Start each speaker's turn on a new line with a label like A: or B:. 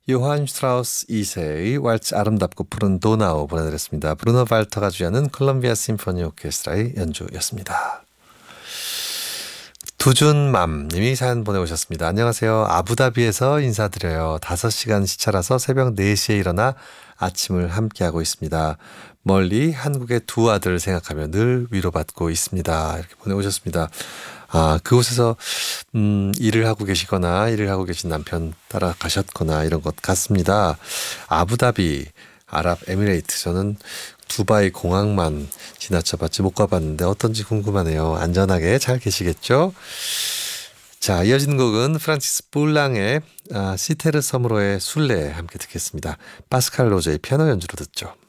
A: 요한 슈트라우스 2세의 왈츠 아름답고 푸른 도나우 보내드렸습니다. 브루노 발터가 주연은 콜롬비아 심포니 오케스트라의 연주였습니다. 두준맘 님이 사연 보내오셨습니다. 안녕하세요. 아부다비에서 인사드려요. 5시간 시차라서 새벽 4시에 일어나 아침을 함께하고 있습니다. 멀리 한국의 두 아들 생각하며 늘 위로받고 있습니다. 이렇게 보내오셨습니다. 그곳에서 일을 하고 계시거나 일을 하고 계신 남편 따라가셨거나 이런 것 같습니다. 아부다비, 아랍에미레이트. 저는 두바이 공항만 지나쳐봤지 못 가봤는데 어떤지 궁금하네요. 안전하게 잘 계시겠죠? 자, 이어지는 곡은 프란치스 볼랑의 시테르 서무로의 술래 함께 듣겠습니다. 파스칼 로제의 피아노 연주로 듣죠.